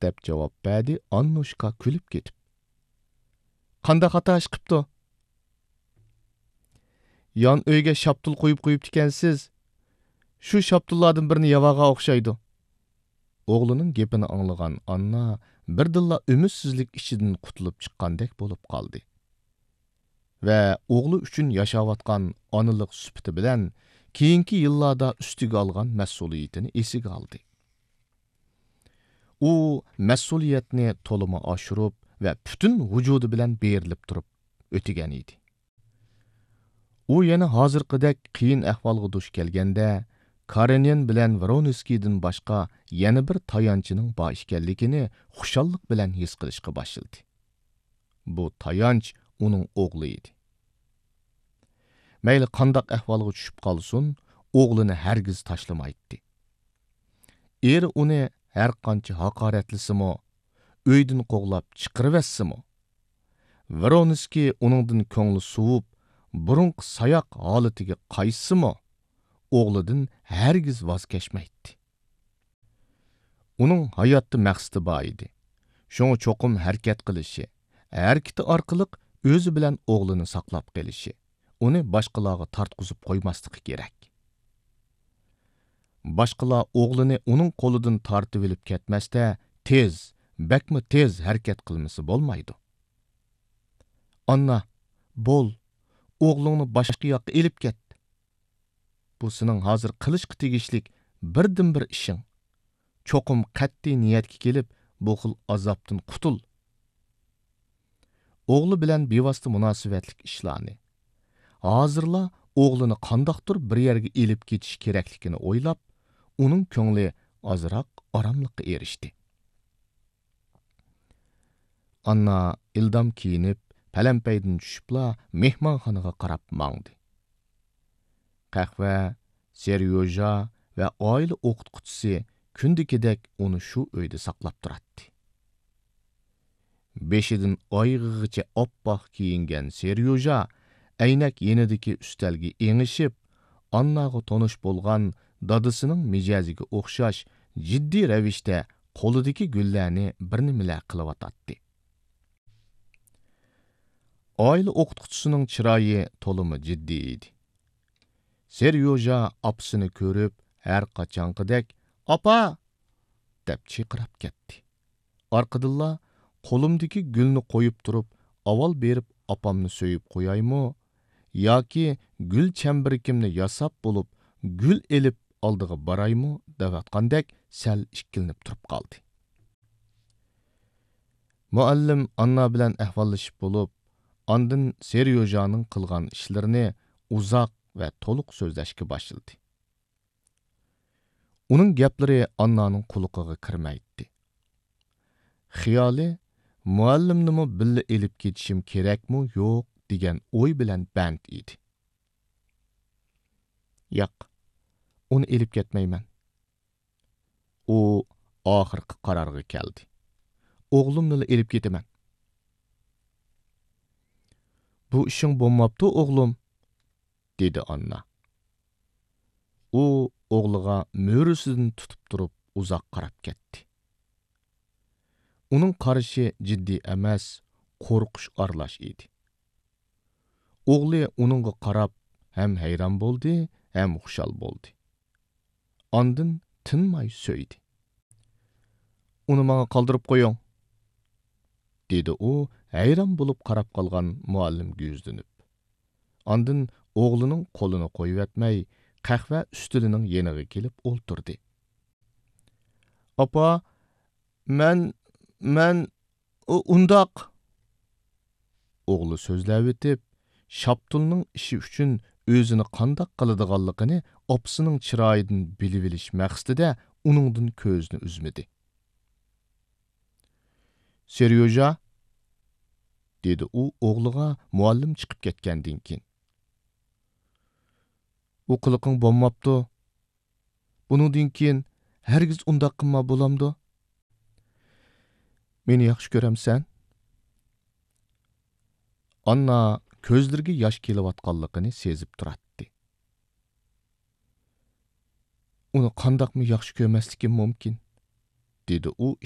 deb javob berdi Annushka kulib ketib. Qanday xato ish qipti? Yan uyga şaptul qo'yib ekansiz. Shu şaptullardan birini yavaga o'xshaydi. O'g'lining gapini anglagan Anna birdilla ümidsizlik ichidan qutulib chiqqandek bo'lib qoldi. Va o'g'li uchun yashayotgan onalik sufati bilan keyingi yillarda ustiga olgan mas'uliyatini esiga oldi. U mas'uliyatni to'limi oshirib va butun vujudi bilan berilib turib o'tgan edi. U yana hozirgidek qiyin ahvolga duch kelganda Karenin bilan Voronezkiydan boshqa yana bir tayanchining bor ekanligini xushallik bilan his qilishga boshladi. Bu tayanch uning o'g'li edi. Mayli qandaq ahvolga tushib qolsin, o'g'lini hargiz tashlamaydi. Eri uni har qancha haqoratlasimi, uydan qo'g'lab chiqarib-vassimi, Voronezkiy uningdan ko'ngli suvib, burunqi sayoq holatiga qaysimi, o'g'lidan hargiz voz kechmaydi. Uning hayotda maqsadi bor edi. Shunga cho'qim harakat qilishi, harakati orqali o'zi bilan o'g'lini saqlab qolishi, uni boshqalarga tortqizib qo'ymasligi kerak. Boshqalar o'g'lini uning qo'lidan tortib olib ketmasda, bakmi tez harakat qilmasi bo'lmaydi. Anna, bo'l, o'g'lingni boshqa yoqqa elib ket. Bu sening hozir qilishga tegishlik birdan-bir ishing. Cho'qim qat'iy niyatga kelib, bu xil azobdan qutul. O'g'li bilan bevosita munosabatlik ishlarni. Hozirla o'g'lini qandoqdir bir yerga elib ketish kerakligini o'ylab, uning ko'ngli ozroq oromlikka erishdi. Anna ildam kiyinib, palampaydan tushibla mehmonxonaga qarab mangdi. Qahva, Seryoja va oila o'qituvchisi kundikidek uni shu uyda saqlab turadi. Beshidan oyog'igacha oppoq kiyingan Seryoja aynak yenidagi ustalga engishib, Annaga tonish bo'lgan dadasining mijoziga o'xshash jiddiy ravishda qo'lidagi gullarni bir nimalar qilyotdi. Oila o'qituvchisining chiroyi to'limi jiddiy edi. Seryoja opasini ko'rib, har qachonqidek "Opa!" deb chaqirib ketdi. Orqadilla qo'limdagi gulni qo'yib turib, avval berib opamni so'yib qo'yaymi, yoki gul chambarikimni yasab bo'lib, gul elib oldiga boraymi devatqandek sal ikkilinib turib qoldi. Muallim Anna bilan ahvollashib bo'lib, ondan Seryojaning qilgan ishlarini uzoq va to'liq so'zlashga boshladi. Uning gaplari Annaning quloqiga kirmaydi. Xiyoli muallimnimi billa elib ketishim kerakmi, yo'q degan o'y bilan band edi. Yo'q, uni elib ketmayman. U oxirgi qarorga keldi. O'g'limni elib ketaman. Bu ishing bo'lmabdi, o'g'lim, dedi Anna. U o'g'liga mo'risidan tutib turib uzoq qarab ketdi. Uning qarashi jiddiy emas, qo'rqish aralash edi. O'g'li uningga qarab ham hayron bo'ldi, ham xushal bo'ldi. Ondan tinmay so'ydi. Uni menga qoldirib qo'ying, dedi u hayron bo'lib qarab qolgan muallimga yuzlanib. Ondan o'g'lining qo'lini qo'yib etmay, qahva ustilining yeniga kelib o'ltirdi. "Opa, men undoq." O'g'li so'zlab o'tib, Shaptulning ishi uchun o'zini qandoq qiladiganligini opasining chiroyidan bilib olish maqsadida uningdan ko'zni uzmadi. "Seryoja", dedi u o'g'liga muallim chiqib ketgandan keyin. "U qiliqing bo'lmabdi. Buningdan keyin hargiz undoq qilma bo'lamdi. Meni yaxshi ko'ramsan?" Anna ko'zlariga yosh kelayotganligini sezib turadi. "Uni qandoqmi yaxshi ko'rmaslikim mumkin?" dedi u